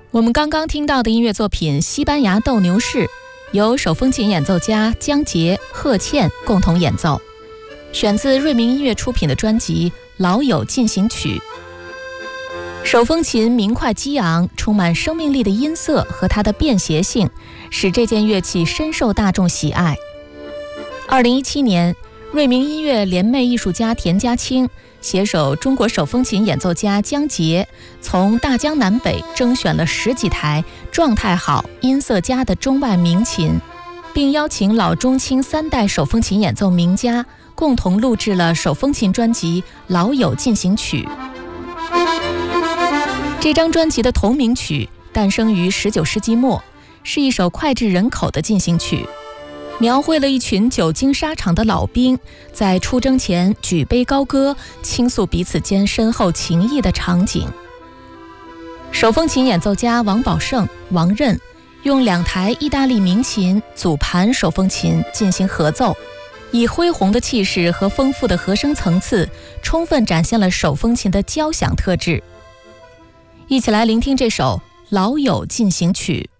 我们刚刚听到的音乐作品《西班牙斗牛士》，由手风琴演奏家江杰、贺倩共同演奏，选自瑞明音乐出品的专辑《老友进行曲》。手风琴明快激昂、充满生命力的音色和它的便携性，使这件乐器深受大众喜爱。2017年，瑞明音乐联袂艺术家田家清携手中国手风琴演奏家江杰，从大江南北征选了10几台状态好、音色佳的中外名琴，并邀请老中青3代手风琴演奏名家共同录制了手风琴专辑《老友进行曲》。这张专辑的同名曲诞生于19世纪末，是一首脍炙人口的进行曲，描绘了一群久经沙场的老兵在出征前举杯高歌，倾诉彼此间深厚情谊的场景。手风琴演奏家王宝胜、王任用2台意大利名琴组盘手风琴进行合奏，以恢宏的气势和丰富的和声层次，充分展现了手风琴的交响特质。一起来聆听这首《老友进行曲》。